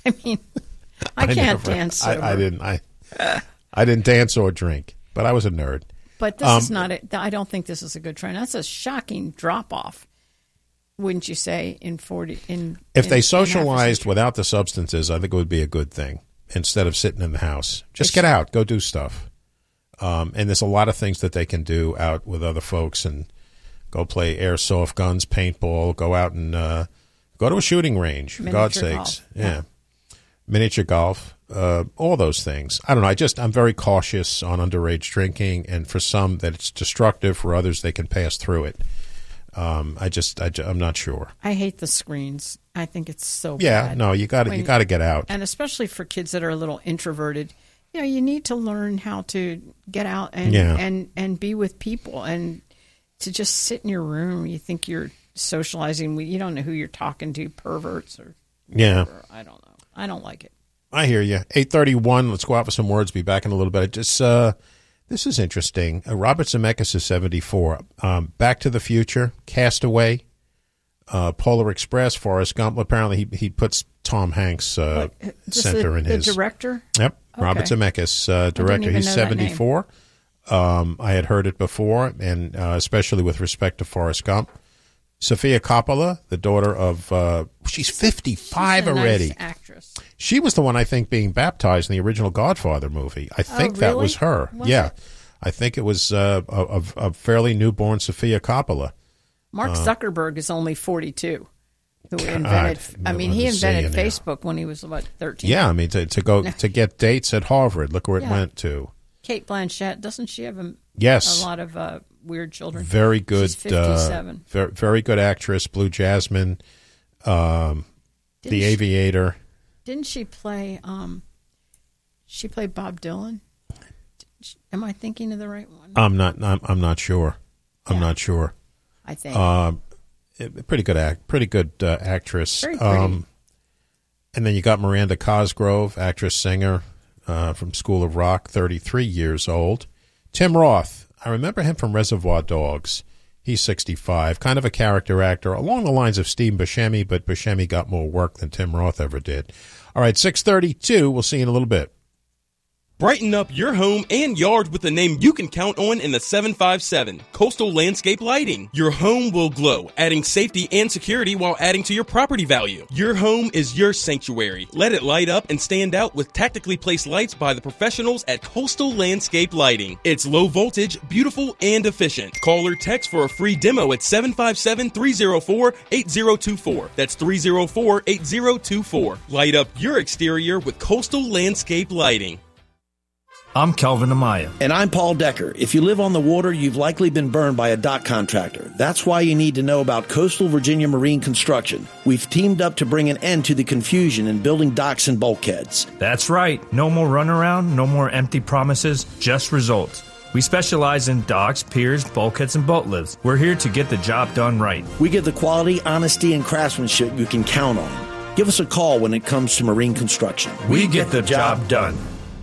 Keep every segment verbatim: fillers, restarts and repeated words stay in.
I mean, I, I can't never, dance sober. I, I didn't. I I didn't dance or drink, but I was a nerd. But this um, is not. A, I don't think this is a good trend. That's a shocking drop off, wouldn't you say? In forty, in if in, they socialized without the substances, I think it would be a good thing. Instead of sitting in the house, just get out, go do stuff. Um, and there's a lot of things that they can do out with other folks, and go play airsoft guns, paintball, go out and uh, go to a shooting range. For God's sakes, golf. Yeah. yeah, miniature golf, uh, all those things. I don't know. I just I'm very cautious on underage drinking, and for some that it's destructive. For others, they can pass through it. Um, I just I, I'm not sure. I hate the screens. I think it's so yeah. bad. No, you got to you got to get out, and especially for kids that are a little introverted. You know, you need to learn how to get out and yeah. and and be with people, and to just sit in your room. You think you're socializing. You don't know who you're talking to, perverts or yeah. whatever. I don't know. I don't like it. I hear you. eight thirty-one. Let's go out for some words. Be back in a little bit. Just uh, this is interesting. Uh, Robert Zemeckis is seventy-four. Um, Back to the Future, Castaway, uh, Polar Express, Forrest Gump. Apparently, he he puts Tom Hanks uh, center the, in his. The director? Yep. Okay. Robert Zemeckis, uh, director. He's seventy-four. Um, I had heard it before, and uh, especially with respect to Forrest Gump. Sofia Coppola, the daughter of, uh, she's fifty-five she's a already. Nice actress. She was the one, I think, being baptized in the original Godfather movie. I think oh, really? that was her. Was yeah. It? I think it was uh, a, a, a fairly newborn Sofia Coppola. Mark uh, Zuckerberg is only forty-two. Who invented? I mean, he invented Facebook when he was what thirteen. Yeah, I mean to to go to get dates at Harvard. Look where it yeah. went to. Kate Blanchett, doesn't she have a yes a lot of uh, weird children? Very good. She's fifty-seven. Uh, very very good actress. Blue Jasmine, um, The she, Aviator. Didn't she play? Um, she played Bob Dylan. She, am I thinking of the right one? I'm not. I'm, I'm not sure. I'm yeah. not sure. I think. Um, Pretty good act, pretty good uh, actress. Very pretty. Um, and then you got Miranda Cosgrove, actress, singer uh, from School of Rock, thirty-three years old. Tim Roth, I remember him from Reservoir Dogs. He's sixty-five, kind of a character actor, along the lines of Steve Buscemi, but Buscemi got more work than Tim Roth ever did. All right, six thirty-two. We'll see you in a little bit. Brighten up your home and yard with a name you can count on in the seven five seven, Coastal Landscape Lighting. Your home will glow, adding safety and security while adding to your property value. Your home is your sanctuary. Let it light up and stand out with tactically placed lights by the professionals at Coastal Landscape Lighting. It's low voltage, beautiful, and efficient. Call or text for a free demo at seven five seven, three oh four, eight oh two four. That's three oh four, eight oh two four. Light up your exterior with Coastal Landscape Lighting. I'm Kelvin Amaya. And I'm Paul Decker. If you live on the water, you've likely been burned by a dock contractor. That's why you need to know about Coastal Virginia Marine Construction. We've teamed up to bring an end to the confusion in building docks and bulkheads. That's right. No more runaround, no more empty promises, just results. We specialize in docks, piers, bulkheads, and boat lifts. We're here to get the job done right. We give the quality, honesty, and craftsmanship you can count on. Give us a call when it comes to marine construction. We, we get, get the, the job, job done.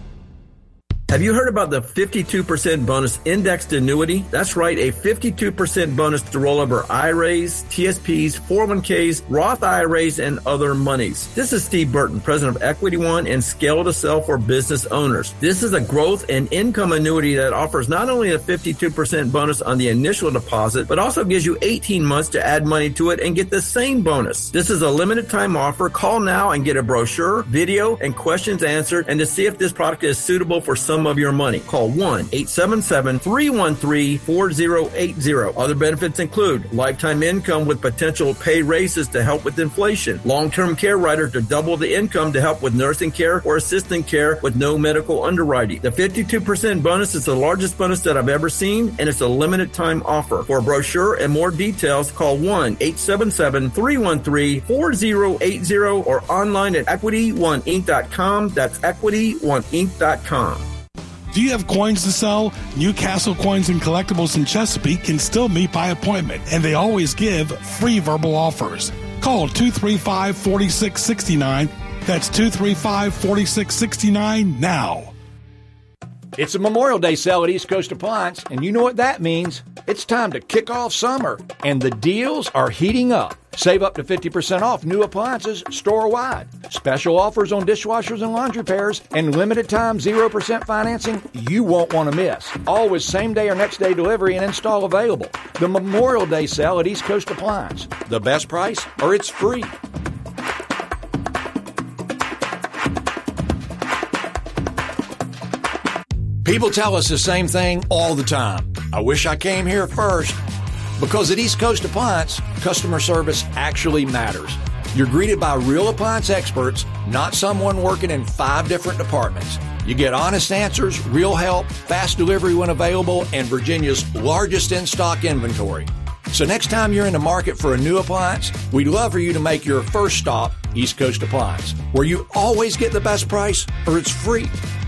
Have you heard about the fifty-two percent bonus indexed annuity? That's right, a fifty-two percent bonus to roll over I R As, T S Ps, four oh one Ks, Roth I R As, and other monies. This is Steve Burton, president of Equity One and Scale to Sell for business owners. This is a growth and income annuity that offers not only a fifty-two percent bonus on the initial deposit, but also gives you eighteen months to add money to it and get the same bonus. This is a limited time offer. Call now and get a brochure, video, and questions answered, and to see if this product is suitable for some of your money. Call one eight seven seven, three one three, four oh eight oh. Other benefits include lifetime income with potential pay raises to help with inflation, long-term care rider to double the income to help with nursing care or assistant care with no medical underwriting. The fifty-two percent bonus is the largest bonus that I've ever seen, and it's a limited time offer. For a brochure and more details, call one eight seven seven, three one three, four oh eight oh or online at equity one inc dot com. That's equity one inc dot com. Do you have coins to sell? Newcastle Coins and Collectibles in Chesapeake can still meet by appointment, and they always give free verbal offers. Call two three five, four six six nine. That's two three five, four six six nine now. It's a Memorial Day sale at East Coast Appliance, and you know what that means. It's time to kick off summer, and the deals are heating up. Save up to fifty percent off new appliances store-wide. Special offers on dishwashers and laundry pairs, and limited time zero percent financing you won't want to miss. Always same-day or next-day delivery and install available. The Memorial Day sale at East Coast Appliance. The best price, or it's free. People tell us the same thing all the time. I wish I came here first. Because at East Coast Appliance, customer service actually matters. You're greeted by real appliance experts, not someone working in five different departments. You get honest answers, real help, fast delivery when available, and Virginia's largest in-stock inventory. So next time you're in the market for a new appliance, we'd love for you to make your first stop East Coast Appliance, where you always get the best price or it's free.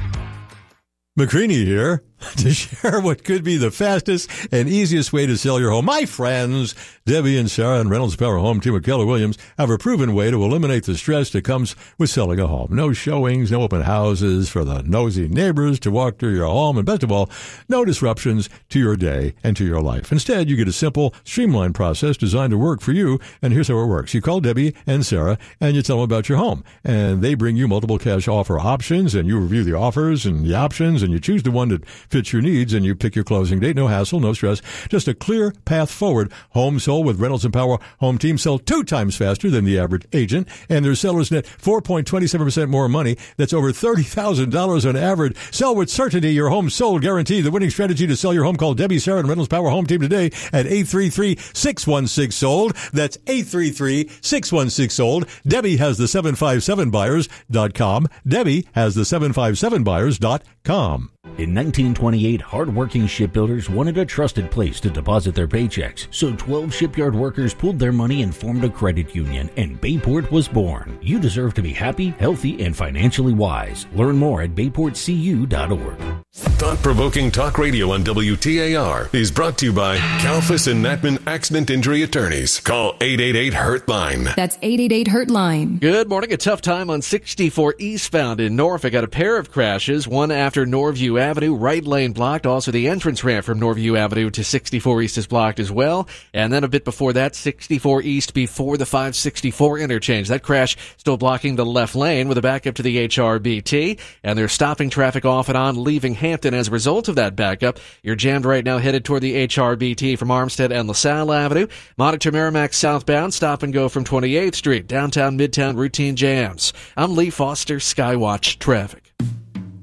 McCreany here to share what could be the fastest and easiest way to sell your home. My friends, Debbie and Sarah and Reynolds Power Home Team with Keller Williams have a proven way to eliminate the stress that comes with selling a home. No showings, no open houses for the nosy neighbors to walk through your home, and best of all, no disruptions to your day and to your life. Instead, you get a simple, streamlined process designed to work for you, and here's how it works. You call Debbie and Sarah, and you tell them about your home, and they bring you multiple cash offer options, and you review the offers and the options, and you choose the one that fits your needs, and you pick your closing date. No hassle, no stress, just a clear path forward. Homes sold with Reynolds and Power Home Team sell two times faster than the average agent, and their sellers net four point two seven percent more money. That's over thirty thousand dollars on average. Sell with certainty. Your home sold guaranteed. The winning strategy to sell your home. Call Debbie, Sarah, and Reynolds Power Home Team today at eight three three, six one six, sold. That's eight three three, six one six, sold. Debbie has the seven five seven buyers dot com. Debbie has the seven five seven buyers dot com. In nineteen twenty-eight, hard-working shipbuilders wanted a trusted place to deposit their paychecks, so twelve shipyard workers pooled their money and formed a credit union, and Bayport was born. You deserve to be happy, healthy, and financially wise. Learn more at bayport c u dot org. Thought-provoking talk radio on W T A R is brought to you by Kalfas and Natman Accident Injury Attorneys. Call eight eight eight, hurt line. That's eight eight eight, hurt line. Good morning. A tough time on sixty-four eastbound in Norfolk. Got a pair of crashes, one after Norview Avenue, right lane blocked. Also, the entrance ramp from Norview Avenue to sixty-four East is blocked as well. And then a bit before that, sixty-four East before the five sixty-four interchange. That crash still blocking the left lane with a backup to the H R B T. And they're stopping traffic off and on, leaving Hampton as a result of that backup. You're jammed right now headed toward the H R B T from Armstead and LaSalle Avenue. Monitor Merrimack southbound, stop and go from twenty-eighth Street. Downtown, Midtown, routine jams. I'm Lee Foster, Skywatch Traffic.